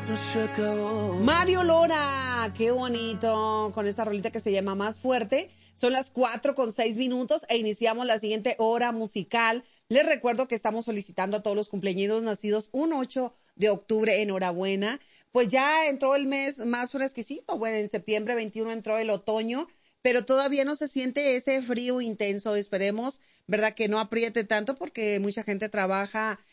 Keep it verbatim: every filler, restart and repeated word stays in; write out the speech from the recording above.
se acabó. Mario Lora, qué bonito, con esta rolita que se llama Más Fuerte. Son las cuatro con seis minutos e iniciamos la siguiente hora musical. Les recuerdo que estamos felicitando a todos los cumpleaños nacidos un ocho de octubre. Enhorabuena. Pues ya entró el mes más fresquecito. Bueno, en septiembre veintiuno entró el otoño, pero todavía no se siente ese frío intenso. Esperemos, ¿verdad?, que no apriete tanto porque mucha gente trabaja